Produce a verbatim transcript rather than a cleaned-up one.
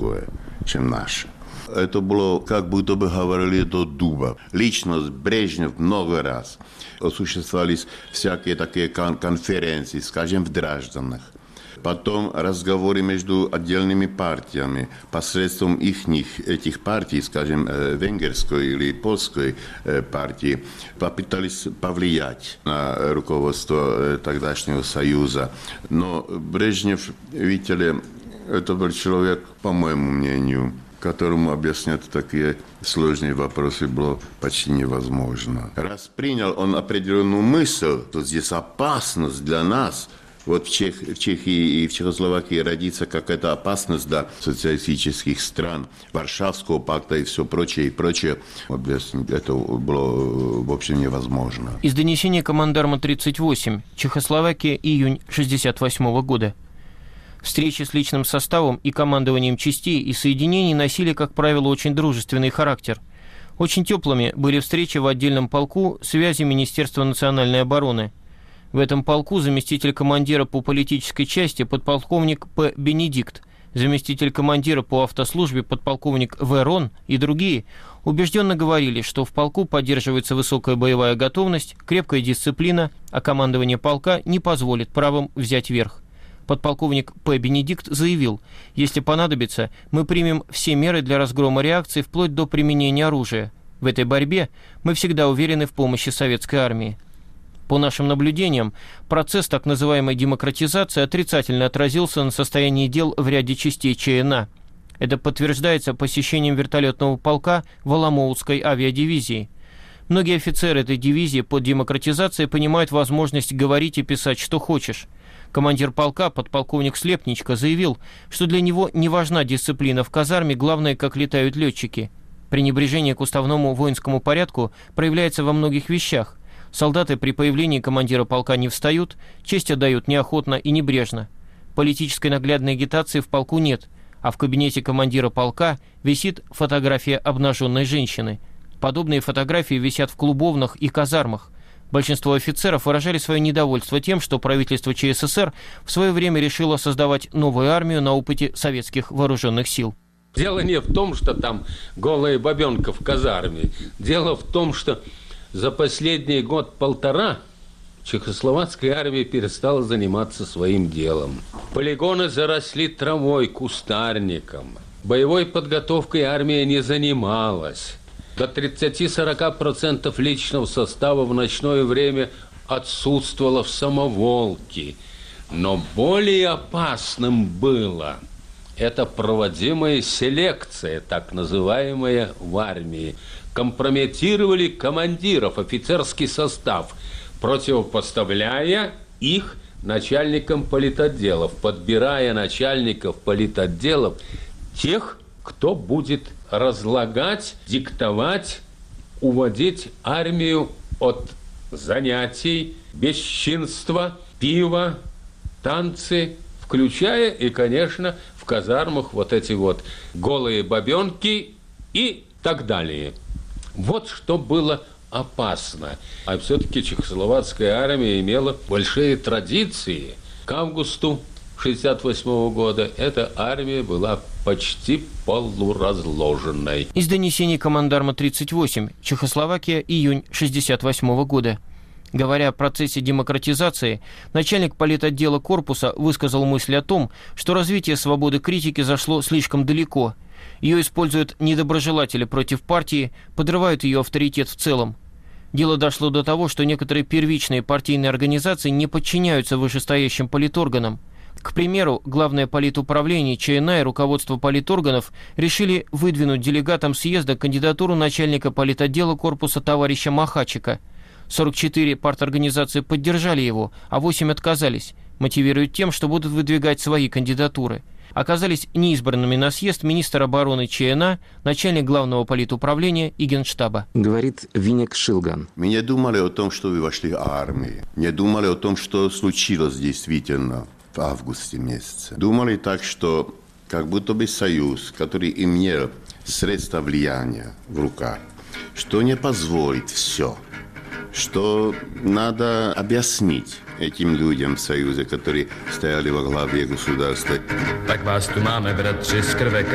другое, чем наше. Это было, как будто бы говорили до дуба. Личность Брежнев много раз. Осуществлялись всякие такие кон- конференции, скажем, в Дражданах. Потом разговоры между отдельными партиями. Посредством их, этих партий, скажем, венгерской или польской партии, попытались повлиять на руководство тогдашнего Союза. Но Брежнев, видите ли, это был человек, по моему мнению, которому объяснять такие сложные вопросы было почти невозможно. Раз принял он определенную мысль, то здесь опасность для нас, вот в, Чех, в Чехии и в Чехословакии родится какая-то опасность для социалистических стран, Варшавского пакта и все прочее, и прочее. Объяснить это было, в общем, невозможно. Из донесения командарма тридцать восемь. Чехословакия, июнь шестьдесят восьмого года. Встречи с личным составом и командованием частей и соединений носили, как правило, очень дружественный характер. Очень теплыми были встречи в отдельном полку связи Министерства национальной обороны. В этом полку заместитель командира по политической части подполковник П. Бенедикт, заместитель командира по автослужбе подполковник В. Рон и другие убежденно говорили, что в полку поддерживается высокая боевая готовность, крепкая дисциплина, а командование полка не позволит правым взять верх. Подполковник П. Бенедикт заявил: «Если понадобится, мы примем все меры для разгрома реакции вплоть до применения оружия. В этой борьбе мы всегда уверены в помощи советской армии». По нашим наблюдениям, процесс так называемой демократизации отрицательно отразился на состоянии дел в ряде частей ЧНА. Это подтверждается посещением вертолетного полка Воломоутской авиадивизии. Многие офицеры этой дивизии под демократизацией понимают возможность говорить и писать, что хочешь. Командир полка, подполковник Слепничко, заявил, что для него не важна дисциплина в казарме, главное, как летают летчики. Пренебрежение к уставному воинскому порядку проявляется во многих вещах. Солдаты при появлении командира полка не встают, честь отдают неохотно и небрежно. Политической наглядной агитации в полку нет, а в кабинете командира полка висит фотография обнаженной женщины. Подобные фотографии висят в клубовнах и казармах. Большинство офицеров выражали свое недовольство тем, что правительство ЧССР в свое время решило создавать новую армию на опыте советских вооруженных сил. Дело не в том, что там голая бабенка в казарме. Дело в том, что за последний год-полтора чехословацкая армия перестала заниматься своим делом. Полигоны заросли травой, кустарником. Боевой подготовкой армия не занималась. До тридцати-сорока процентов личного состава в ночное время отсутствовало в Самоволке. Но более опасным было это проводимая селекция, так называемая, в армии. Компрометировали командиров, офицерский состав, противопоставляя их начальникам политотделов, подбирая начальников политотделов тех, кто будет разлагать, диктовать, уводить армию от занятий, бесчинства, пива, танцы, включая и, конечно, в казармах вот эти вот голые бабенки и так далее. Вот что было опасно. А все-таки чехословацкая армия имела большие традиции. К августу шестьдесят восьмого года эта армия была почти полуразложенной. Из донесений командарма тридцать восемь. Чехословакия, июнь шестьдесят восьмого года. Говоря о процессе демократизации, начальник политотдела корпуса высказал мысль о том, что развитие свободы критики зашло слишком далеко. Ее используют недоброжелатели против партии, подрывают ее авторитет в целом. Дело дошло до того, что некоторые первичные партийные организации не подчиняются вышестоящим политорганам. К примеру, Главное политуправление ЧНА и руководство политорганов решили выдвинуть делегатам съезда кандидатуру начальника политотдела корпуса товарища Махачика. сорок четыре парторганизации поддержали его, а восемь отказались, мотивируя тем, что будут выдвигать свои кандидатуры. Оказались неизбранными на съезд министр обороны ЧНА, начальник Главного политуправления и Генштаба. Говорит Винек Шилган. Мы не думали о том, что вы вошли в армию. Не думали о том, что случилось действительно в августе месяце. Думали так, что как будто бы союз, который имел средства влияния в руках, что не позволит все, что надо объяснить этим людям в Союзе, которые стояли во главе государства. Tak vás tu máme, bratři, z krve